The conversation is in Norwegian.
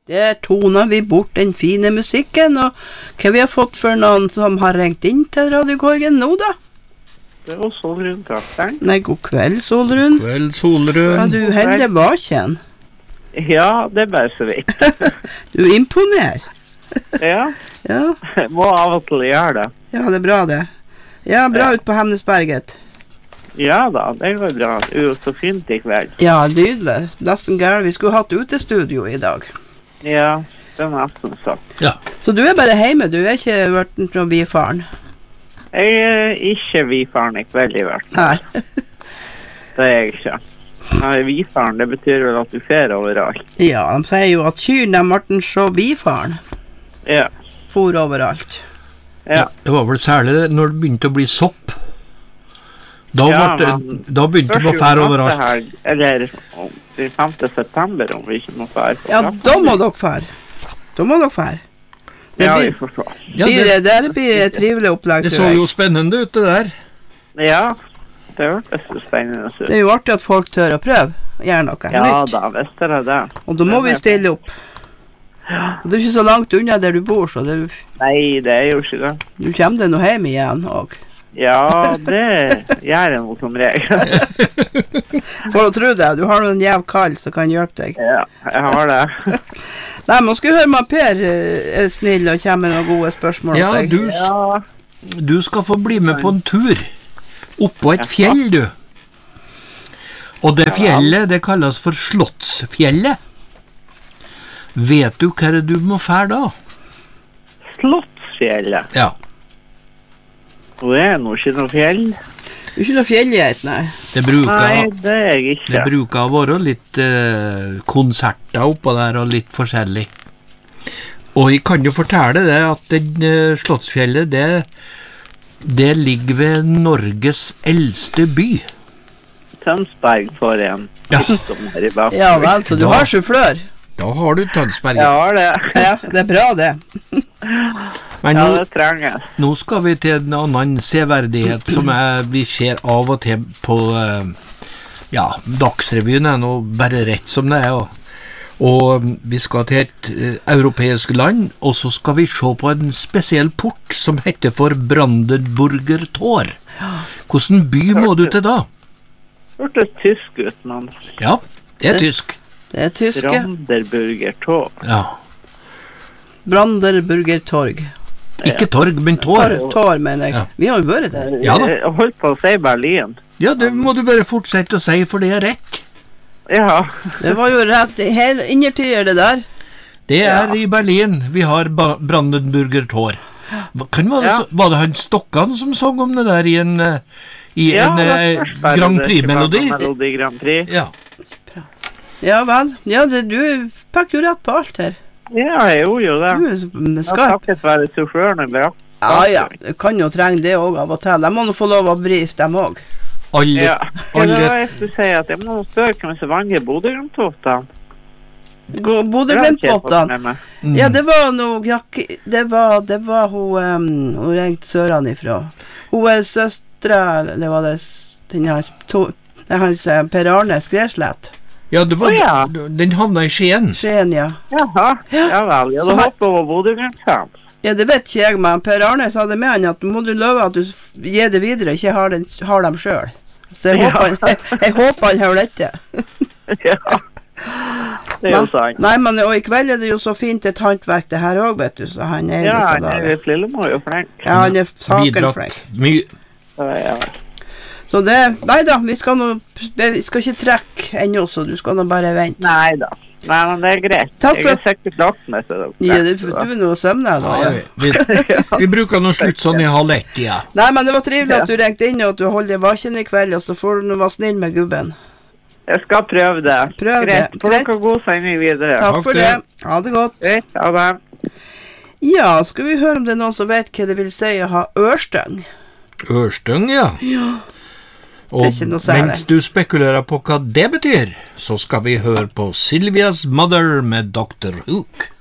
Der toner vi bort den fine musikken, og hva vi har fått for noen som har ringt inn til Radiokorgen nå da? Det var Solrun Trakteren. Nei, god kveld, Solrun. God kveld, Solrun. Ja, du heller vaken. Ja, det bare så vidt. Du imponerer. Ja, Ja, jeg må av og til gjøre det. ja, det er bra det. Ja, bra ut på Hemnesberget. Ja da, det går bra. Det er jo så fint I kveld. Ja, nydelig. Nesten gærlig. Vi skulle hatt utestudio I dag. Ja, det er nesten så. Ja. Så du er bare hjemme, du er ikke vært fra bifaren? Jeg er ikke vifaren I kveld I hvert fall. Nei. Det er jeg ikke. Nei, vifaren, det betyr vel at du fer overalt. Ja, de sier jo at kyrne Martin så bifaren Ja, for overalt. ja. Det var vel særlig når det begynte å bli sopp. Da, Ja, da begynte det å fære overalt. Her, eller til 5. september om vi ikke må fære på Ja, plass. da må dere fære. Da må dere fære. Det Ja, vi blir, forstår. Ja, det blir et trivelig opplegg. det tror så jeg. jo spennende ut det der. Ja, det hørtes så spennende ut. Det er jo artig at folk tør å prøve. Gjør noe Ja nytt. da, visst er det. Og da må vi stille opp. Og det er ikke så langt unna der du bor, så det, Nei, det er jo ikke det. du kommer deg nå hjem igjen. Og. Ja, det gjør jeg noe som regel. For å tro det, du har noen jæv kall som kan hjelpe deg. Ja, jeg har det. Nei, man skal høre med Per er snill og kommer med noen gode spørsmål. Ja, til deg. Ja, du skal få bli med på en tur oppå et fjell, du. Og det fjellet, det kalles for Slottsfjellet. Vet du hva det du må fære da? Slottsfjellet. Ja. Og det er nå ikke noe fjell. Du er ikke noe fjellgeit, nei. Det Nei, bruker, det er jeg ikke. det bruker å være litt konserter oppå der og litt forskjellig. Og jeg kan jo fortelle det at den Slottsfjellet, det ligger ved Norges eldste by. Tønsberg for en. Ja. Som her I bak. Ja vel, så du Da- har sjåfør. Da har du Tønsberg. Jeg har det. Ja, det er bra det. Men Ja, nå, det trenges. nå skal vi til en annen severdighet som vi ser av og til på Dagsrevyen er nå bare rett som det er. Og vi skal til et europeisk land, og så skal vi se på en spesiell port som heter for Brandenburger Tor. Hvordan by må du til da? Hørtes tysk ut, men Ja, det er tysk. Det er tyske. Brandenburger Tor. Ja. Brandenburger Torg. Ikke torg, men tår. Tor, mener jeg. Ja. Vi har jo vært der. Ja da. Jeg holdt på å si Berlin. Ja, det må du bare fortsette å si, for det er rett. Ja, Det var jo rett. Hele innertider det der. Det er I Berlin vi har Brandenburger Tor. Ja. Var det han Stokkan som sang om det der I en det spørs bare Grand det ikke var Prix-melodi? noe Melodi Grand Prix. Ja. Ja vel. Ja, du fikk jo rett på alt her. Ja, jeg gjorde jo det. Du er Jeg skarp. takket være sjåføren I bra. Ja, du kan jo trenge det også av og til. De må nå få lov å brise dem også. Alle, Ja, det alle var jeg skulle si at jeg må spørre hvem som vant I Bodø-Glimt-tåten. Bodø-Glimt-båtene. Ja, det var noe det var hun ringte Søran ifra. Hun er søstra, eller var det hans Per Arne Skreslett. Ja, det var, Å, ja. den havna I Skien. Skien, ja. Jaha, ja vel. Ja, Så da her- håper jeg over Bodø-Glimt-fan. Ja, det vet ikke jeg, men Per Arne sa det med han at må du love at du gir det videre, ikke har dem selv. Så jeg, Ja. jeg håper han hører dette. Ja, det er jo sant. Nei, men og I kveld er det jo så fint et håndverk det her også, vet du, så han er jo Ja, litt han av er det. litt Lillemor jo flink. Ja, han er saken flink. Bidratt mye. Ja. Så det, nei da, vi skal ikke trekke ennå, så du skal nå bare vente. Nei da. Nei, men det er greit. Takk for- Jeg er sikkert lagt med seg. Ja, du er nå søvnig da, Ja, ja. vi bruker noe slutt sånn I halv ett, ja. Nei, men det var trivelig at du ringte inn, og at du holder deg vaken I kveld, og så får du nå være snill med gubben. Jeg skal prøve det. Prøv greit. det. Får Greit. dere god sending videre. Takk Takk for det. det. Ha det godt. Greit, ha det. Ja, skal vi høre om det er noen som vet hva det vil si å ha ørstøng? Ørstøng, ja. Og Det er ikke noe særlig. mens du spekulerer på hva det betyr, så skal vi høre på Sylvia's Mother med Dr. Hook.